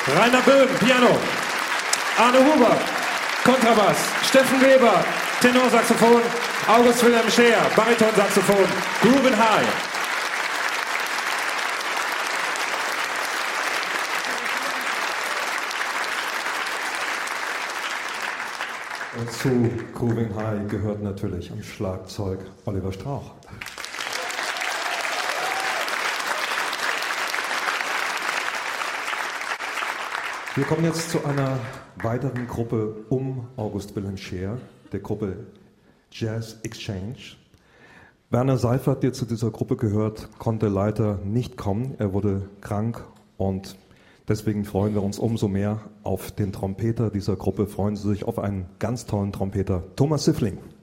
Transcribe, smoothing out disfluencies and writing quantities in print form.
Rainer Böhm, Piano. Arne Huber, Kontrabass. Steffen Weber, Tenorsaxophon. August Wilhelm Scheer, Baritonsaxophon. Groovin' High. Und zu Groovin' High gehört natürlich am Schlagzeug Oliver Strauch. Wir kommen jetzt zu einer weiteren Gruppe um August Wilhelm Scheer, der Gruppe Jazz Exchange. Werner Seifert, der zu dieser Gruppe gehört, konnte leider nicht kommen. Er wurde krank und deswegen freuen wir uns umso mehr auf den Trompeter dieser Gruppe. Freuen Sie sich auf einen ganz tollen Trompeter, Thomas Siffling.